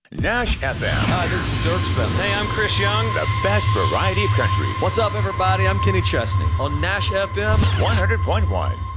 Nash FM. Hi, this is Dirk Bentley. Hey, I'm Chris Young. The best variety of country. What's up, everybody? I'm Kenny Chesney on Nash FM 100.1.